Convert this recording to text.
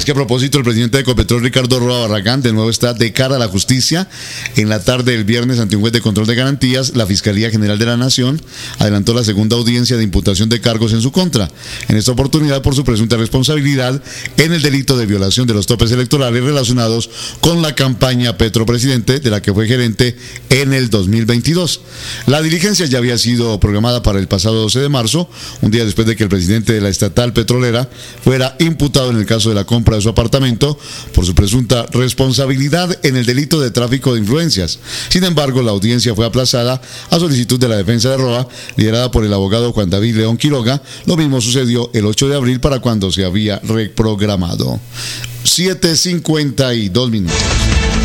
que a propósito, el presidente de Ecopetrol, Ricardo Roa Barragán, de nuevo está de cara a la justicia. En la tarde del viernes, ante un juez de control de garantías, la Fiscalía General de la Nación adelantó la segunda audiencia de imputación de cargos en su contra. En esta oportunidad, por su presunta responsabilidad en el delito de violación de los topes electorales relacionados con la campaña Petropresidente, de la que fue gerente en el 2022. La diligencia ya había sido programada para el pasado 12 de marzo, un día después de que el presidente de la estatal petrolera fuera imputado en el caso de la compra de su apartamento por su presunta responsabilidad en el delito de tráfico de influencias. Sin embargo, la audiencia fue aplazada a solicitud de la defensa de Roa, liderada por el abogado Juan David León Quiroga. Lo mismo sucedió el 8 de abril, para cuando se había reprogramado. 7:52 minutos.